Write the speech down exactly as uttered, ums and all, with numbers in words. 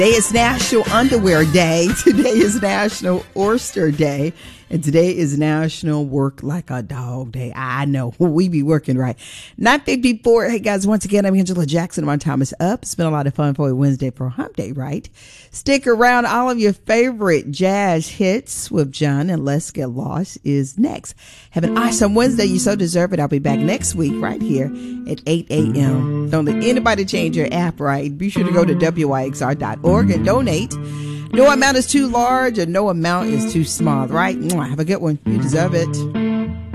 Today is National Underwear Day. Today is National Oyster Day. And today is National Work Like a Dog Day. I know, we be working right. nine fifty-four. Hey, guys, once again, I'm Angela Jackson. My time is up. It's been a lot of fun for a Wednesday for Hump Day, right? Stick around. All of your favorite jazz hits with John and Let's Get Lost is next. Have an awesome Wednesday. You so deserve it. I'll be back next week right here at eight a.m. Don't let anybody change your app, right? Be sure to go to W Y X R dot org and donate. No amount is too large and no amount is too small, right? Have a good one. You deserve it.